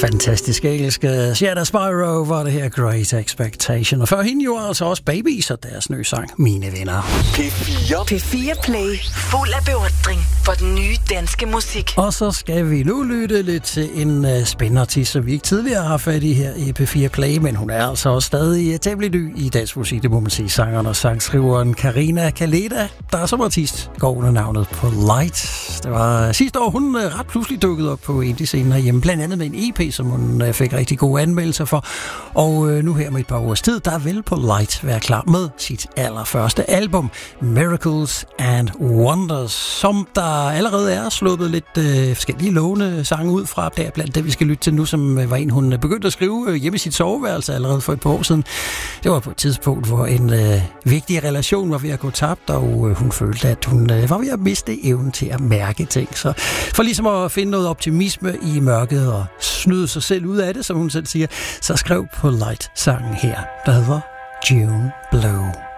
Fantastisk engelsk. Shadow Spyro var det her Great Expectation. Og før hende jo altså også Babies og deres nye sang, Mine Venner. P4 Play. Fuld af beundring for den nye danske musik. Og så skal vi nu lytte lidt til en spændende artist, som vi ikke tidligere har fat i her i P4 Play, men hun er altså også stadig temmelig ny i dansk musik, det må man sige. Sangeren og sangskriveren Karina Kaleda, der som artist går under navnet Polite. Det var sidste år, hun ret pludselig dukkede op på indie-scenen herhjemme, blandt andet med en EP, som hun fik rigtig gode anmeldelser for. Og nu her med et par års tid, der vil Polite være klar med sit allerførste album, Miracles and Wonders, som der allerede er sluppet lidt forskellige lovende sange ud fra. Der blandt det, vi skal lytte til nu, som var en, hun begyndte at skrive hjemme i sit soveværelse allerede for et par år siden. Det var på et tidspunkt, hvor en vigtig relation var ved at gå tabt, og hun følte, at hun var ved at miste evnen til at mærke ting. Så for ligesom at finde noget optimisme i mørket og snyde sig selv ud af det, som hun selv siger, så skrev Polite sangen her, der hedder June Blow.